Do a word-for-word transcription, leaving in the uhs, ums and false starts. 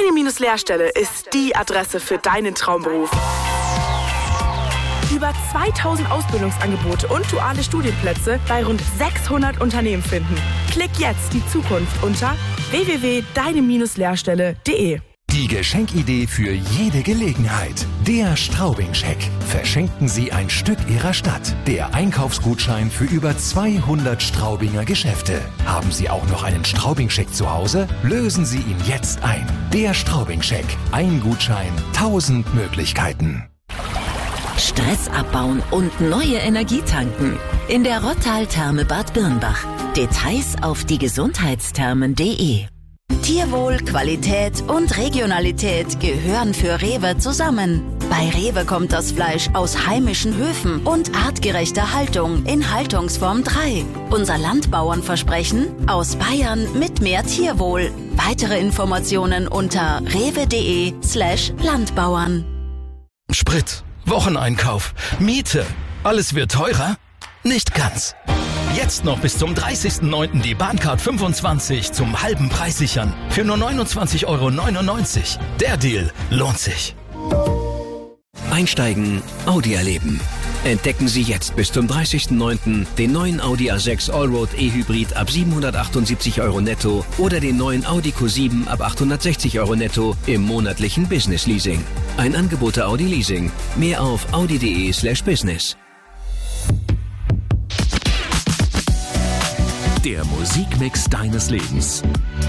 Deine-Lehrstelle ist die Adresse für deinen Traumberuf. Über zweitausend Ausbildungsangebote und duale Studienplätze bei rund sechshundert Unternehmen finden. Klick jetzt die Zukunft unter w w w punkt deine Lehrstelle punkt de. Die Geschenkidee für jede Gelegenheit. Der Straubing-Scheck. Verschenken Sie ein Stück Ihrer Stadt. Der Einkaufsgutschein für über zweihundert Straubinger Geschäfte. Haben Sie auch noch einen Straubing-Scheck zu Hause? Lösen Sie ihn jetzt ein. Der Straubing-Scheck. Ein Gutschein, tausend Möglichkeiten. Stress abbauen und neue Energie tanken. In der Rottal-Therme Bad Birnbach. Details auf diegesundheitsthermen punkt de. Tierwohl, Qualität und Regionalität gehören für Rewe zusammen. Bei Rewe kommt das Fleisch aus heimischen Höfen und artgerechter Haltung in Haltungsform drei. Unser Landbauernversprechen: aus Bayern mit mehr Tierwohl. Weitere Informationen unter rewe.de slash Landbauern. Sprit, Wocheneinkauf, Miete. Alles wird teurer? Nicht ganz. Jetzt noch bis zum dreißigsten neunten die Bahncard fünfundzwanzig zum halben Preis sichern. Für nur neunundzwanzig Euro neunundneunzig. Der Deal lohnt sich. Einsteigen, Audi erleben. Entdecken Sie jetzt bis zum dreißigsten neunten den neuen Audi A sechs Allroad E-Hybrid ab siebenhundertachtundsiebzig Euro netto oder den neuen Audi Q sieben ab achthundertsechzig Euro netto im monatlichen Business Leasing. Ein Angebot der Audi Leasing. Mehr auf audi.de slash business. Der Musikmix deines Lebens.